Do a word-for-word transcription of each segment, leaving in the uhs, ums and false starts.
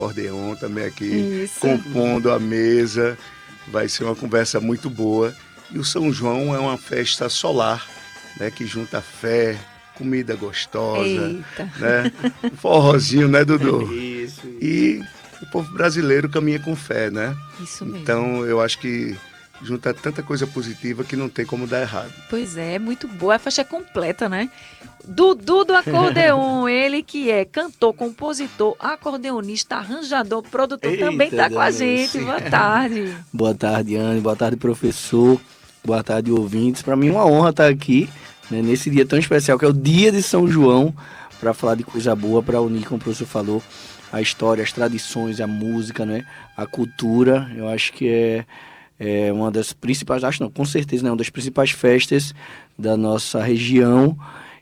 acordeon também aqui, Isso. compondo a mesa. Vai ser uma conversa muito boa. E o São João é uma festa solar, né, que junta fé, comida gostosa, Eita. né? Um forrozinho, né, Dudu? Isso, isso. E o povo brasileiro caminha com fé, né? Isso mesmo. Então, eu acho que junta tanta coisa positiva que não tem como dar errado. Pois é, muito boa. A faixa é completa, né? Dudu do acordeon, ele que é cantor, compositor, acordeonista, arranjador, produtor, Eita, também tá com a Deus. gente. Boa tarde. Boa tarde, Anne. Boa tarde, professor. Boa tarde, ouvintes. Para mim é uma honra estar aqui, né, nesse dia tão especial, que é o dia de São João, para falar de coisa boa, para unir, como o professor falou, a história, as tradições, a música, né, a cultura. Eu acho que é, é uma das principais, acho não, com certeza, né, uma das principais festas da nossa região.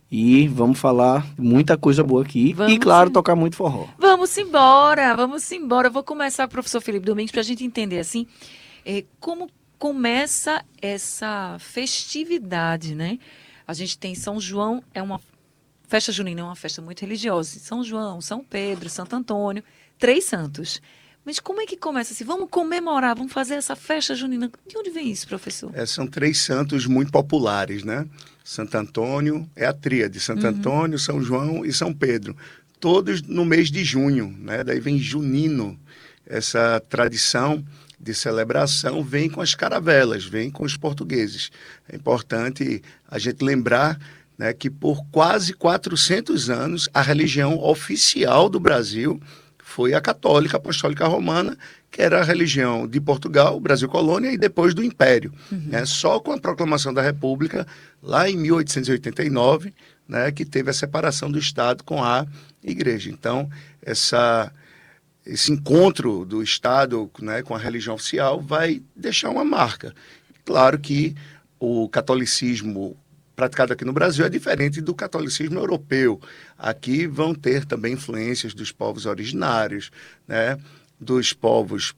E vamos falar muita coisa boa aqui. Vamos e, claro, sim. tocar muito forró. Vamos embora, vamos embora. Eu vou começar, professor Felipe Domingos, para a gente entender assim, é, como começa essa festividade, né? A gente tem São João, é uma festa junina, é uma festa muito religiosa. São João, São Pedro, Santo Antônio, três santos. Mas como é que começa assim? Vamos comemorar, vamos fazer essa festa junina. De onde vem isso, professor? É, são três santos muito populares, né? Santo Antônio é a tríade, Santo Uhum. Antônio, São João e São Pedro. Todos no mês de junho, né? Daí vem junino. Essa tradição de celebração vem com as caravelas, vem com os portugueses. É importante a gente lembrar, né, que por quase quatrocentos anos a religião oficial do Brasil foi a católica apostólica romana, que era a religião de Portugal, Brasil colônia, e depois do Império. Uhum. Né? Só com a proclamação da República, lá em mil oitocentos e oitenta e nove, né, que teve a separação do Estado com a Igreja. Então, essa, esse encontro do Estado, né, com a religião oficial vai deixar uma marca. Claro que o catolicismo praticado aqui no Brasil é diferente do catolicismo europeu. Aqui vão ter também influências dos povos originários, né, dos povos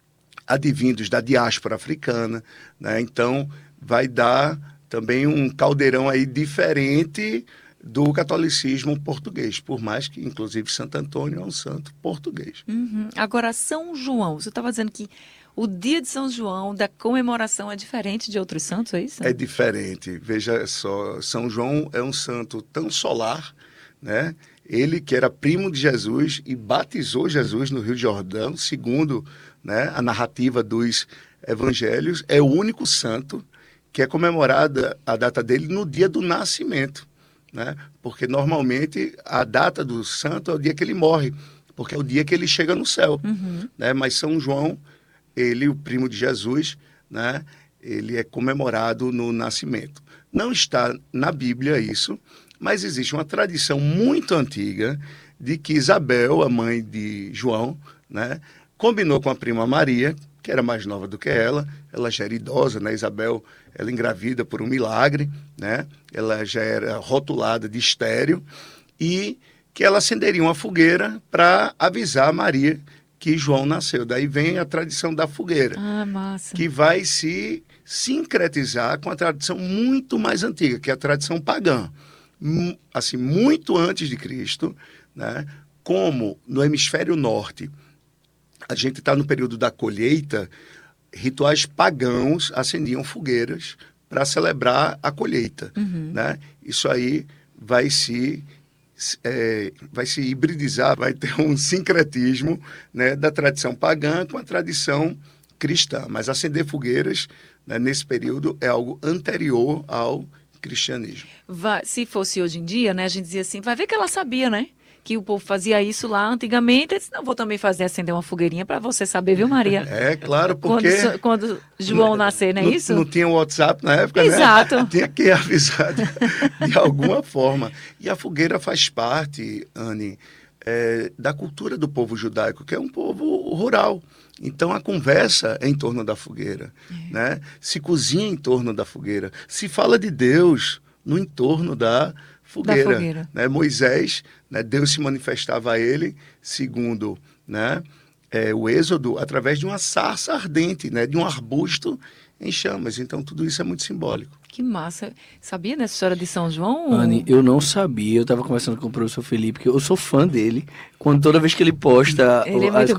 advindos da diáspora africana, né? Então vai dar também um caldeirão aí diferente do catolicismo português, por mais que, inclusive, Santo Antônio é um santo português. Uhum. Agora, São João, você estava dizendo que o dia de São João, da comemoração, é diferente de outros santos, é isso? É diferente. Veja só, São João é um santo tão solar, né? Ele que era primo de Jesus e batizou Jesus no Rio Jordão, segundo, né, a narrativa dos evangelhos, é o único santo que é comemorada a data dele no dia do nascimento, né? Porque normalmente a data do santo é o dia que ele morre, porque é o dia que ele chega no céu. Uhum. Né? Mas São João, ele, o primo de Jesus, né, ele é comemorado no nascimento. Não está na Bíblia isso, mas existe uma tradição muito antiga de que Isabel, a mãe de João, né, combinou com a prima Maria, que era mais nova do que ela, ela já era idosa, né? Isabel, ela engravida por um milagre, né? Ela já era rotulada de estéril, e que ela acenderia uma fogueira para avisar a Maria que João nasceu. Daí vem a tradição da fogueira, ah, massa. Que vai se sincretizar com a tradição muito mais antiga, que é a tradição pagã. Assim, muito antes de Cristo, né? Como no hemisfério norte a gente está no período da colheita, rituais pagãos acendiam fogueiras para celebrar a colheita. Uhum. Né? Isso aí vai se, é, vai se hibridizar, vai ter um sincretismo, né, da tradição pagã com a tradição cristã. Mas acender fogueiras, né, nesse período é algo anterior ao cristianismo. Vai, se fosse hoje em dia, né, a gente dizia assim, vai ver que ela sabia, né? Que o povo fazia isso lá antigamente. Eu disse, não, vou também fazer acender uma fogueirinha para você saber, viu, Maria? É, claro, porque... Quando, quando João nascer, não é não, isso? Não tinha WhatsApp na época, Exato. Né? Tinha que avisar de, de alguma forma. E a fogueira faz parte, Anne, é, da cultura do povo judaico, que é um povo rural. Então, a conversa é em torno da fogueira, é. Né? Se cozinha em torno da fogueira. Se fala de Deus no entorno da fogueira. Da fogueira. Né? Moisés, né? Deus se manifestava a ele, segundo, né? é, o Êxodo, através de uma sarça ardente, né? De um arbusto em chamas. Então, tudo isso é muito simbólico. Que massa. Sabia dessa história de São João? Anne, eu não sabia. Eu estava conversando com o professor Felipe, que eu sou fã dele. Quando toda vez que ele posta ele é as muito